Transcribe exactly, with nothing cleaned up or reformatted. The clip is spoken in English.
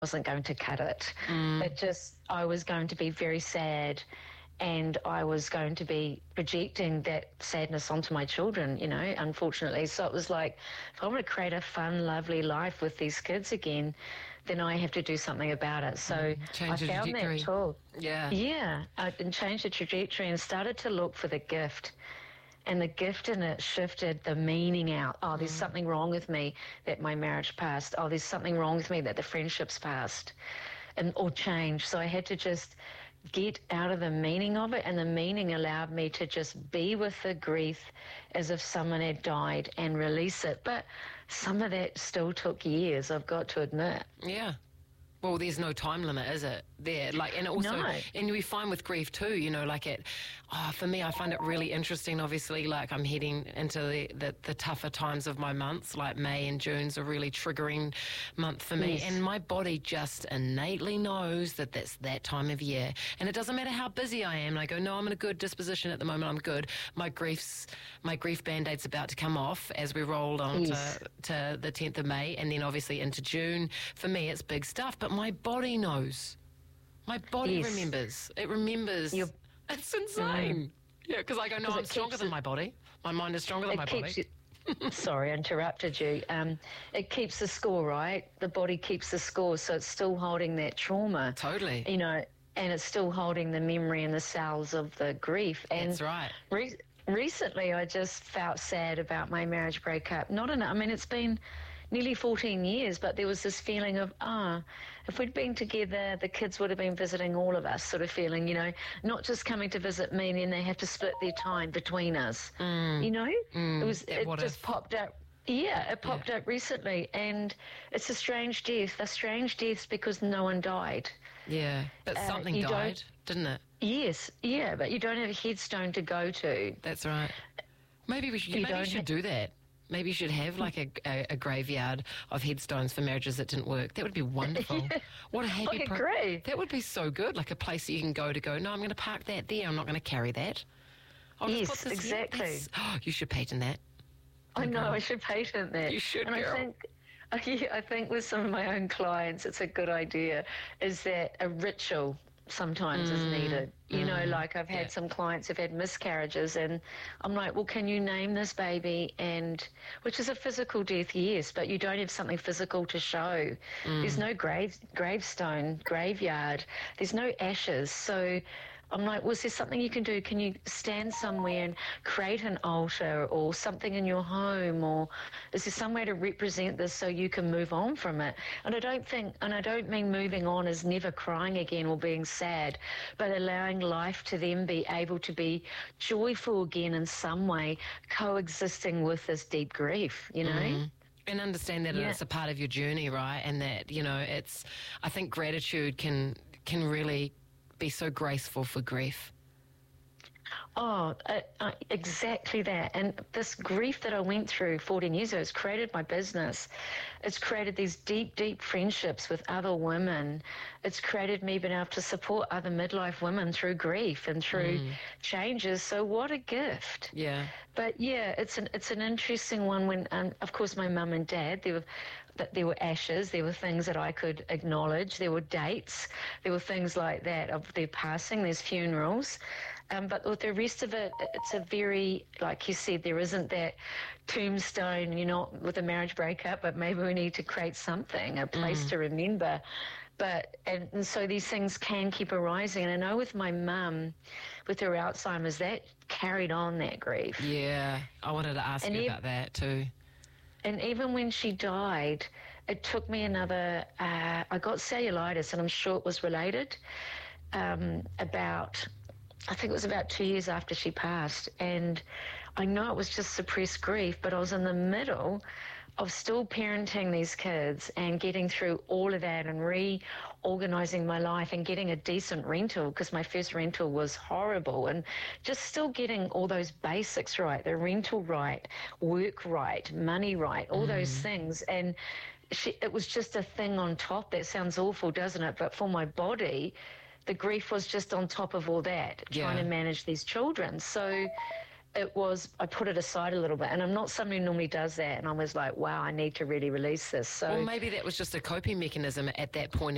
wasn't going to cut it. Mm. It just, I was going to be very sad, and I was going to be projecting that sadness onto my children, you know, unfortunately. So it was like, if I want to create a fun, lovely life with these kids again, then I have to do something about it. So Mm, change I the found trajectory. that tool. Yeah. Yeah, I and changed the trajectory and started to look for the gift. And the gift in it shifted the meaning out. Oh, there's Mm. something wrong with me that my marriage passed. Oh, there's something wrong with me that the friendships passed, and or changed. So I had to just get out of the meaning of it, and the meaning allowed me to just be with the grief as if someone had died and release it. But some of that still took years, I've got to admit. Yeah. Well, there's no time limit, is it? There, like, and also, No. and we find with grief too, you know, like it. Oh, for me, I find it really interesting. Obviously, like I'm heading into the, the, the tougher times of my months. Like May and June's a really triggering month for me, Yes. and my body just innately knows that that's that time of year. And it doesn't matter how busy I am. And I go, no, I'm in a good disposition at the moment. I'm good. My grief's my grief band-aid's about to come off as we rolled on Yes. to, to the tenth of May, and then obviously into June. For me, it's big stuff, but my body knows. My body Yes. remembers. It remembers. You're- It's insane. Yeah, because I go, no, 'Cause I'm it stronger keeps than it- my body. My mind is stronger than my It keeps body. you, sorry, I interrupted you. Um, it keeps the score, right? The body keeps the score, so it's still holding that trauma. Totally. You know, and it's still holding the memory and the cells of the grief. And That's right. Re- recently, I just felt sad about my marriage breakup. Not enough. I mean, it's been nearly fourteen years, but there was this feeling of, ah, if we'd been together, the kids would have been visiting all of us, sort of feeling, you know, not just coming to visit me and then they have to split their time between us. Mm. You know, Mm. it was That it what just if. popped up. Yeah, it popped Yeah. up recently, and it's a strange death. A strange death because no one died. Yeah. But Uh, something you died, don't- didn't it? Yes, yeah, but you don't have a headstone to go to. That's right. Maybe we should, You maybe you don't should ha- do that. Maybe you should have like a, a, a graveyard of headstones for marriages that didn't work. That would be wonderful. What a happy I pro- agree. That would be so good. Like a place that you can go to go, no, I'm going to park that there. I'm not going to carry that. I'll just Yes, put this here. exactly. That's- Oh, you should patent that. I know, Okay. I should patent that. You should, And girl. I think, I think with some of my own clients, it's a good idea, is that a ritual sometimes is needed. You know, like I've had Yeah. some clients who've had miscarriages, and I'm like, well, can you name this baby? And which is a physical death, yes, but you don't have something physical to show. There's no grave gravestone, graveyard. There's no ashes. So I'm like, was there something you can do? Can you stand somewhere and create an altar or something in your home? Or is there some way to represent this so you can move on from it? And I don't think, and I don't mean moving on as never crying again or being sad, but allowing life to then be able to be joyful again in some way, coexisting with this deep grief, you know? Mm. And understand that Yeah. it's a part of your journey, right? And that, you know, it's, I think gratitude can can really be so graceful for grief. Oh, uh, uh, exactly that. And this grief that I went through fourteen years ago has created my business. It's created these deep, deep friendships with other women. It's created me being able to support other midlife women through grief and through Mm. changes. So what a gift. Yeah. But yeah, it's an it's an interesting one when, um, of course, my mum and dad, there were that there were ashes, there were things that I could acknowledge, there were dates, there were things like that of their passing, there's funerals. Um, but with the rest of it, it's a very, like you said, there isn't that tombstone, you know, with a marriage breakup, but maybe we need to create something, a place Mm. to remember. But, and, and so these things can keep arising. And I know with my mum, with her Alzheimer's, that carried on that grief. Yeah. I wanted to ask And you ev- about that too. And even when she died, it took me another, uh, I got cellulitis, and I'm sure it was related, um, about, I think it was about two years after she passed. And I know it was just suppressed grief, but I was in the middle of still parenting these kids and getting through all of that and reorganizing my life and getting a decent rental, because my first rental was horrible, and just still getting all those basics right, the rental right, work right, money right, all those things. And she, it was just a thing on top. That sounds awful, doesn't it? But for my body, the grief was just on top of all that, trying Yeah. to manage these children. So it was, I put it aside a little bit, and I'm not somebody who normally does that, and I was like, wow, I need to really release this. So Well, maybe that was just a coping mechanism at that point